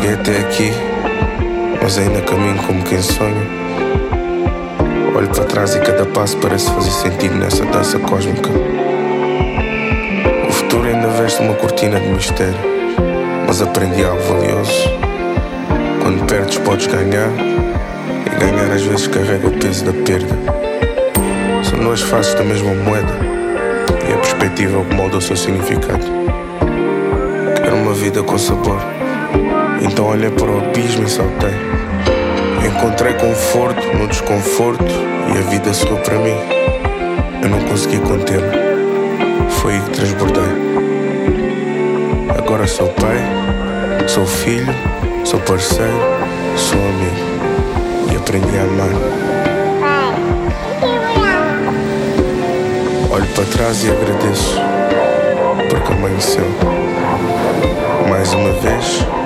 Cheguei até aqui, mas ainda caminho como quem sonha. Olho para trás e cada passo parece fazer sentido nessa dança cósmica. O futuro ainda veste uma cortina de mistério, mas aprendi algo valioso. Quando perdes podes ganhar, e ganhar às vezes carrega o peso da perda. São duas faces da mesma moeda, e a perspectiva é o que molda o seu significado. Quero uma vida com sabor, então olhei para o abismo e saltei. Encontrei conforto no desconforto e a vida sorriu para mim. Eu não consegui contê-la, foi aí que transbordei. Agora sou pai, sou filho, sou parceiro, sou amigo e aprendi a amar. Olho para trás e agradeço, porque amanheceu. Mais uma vez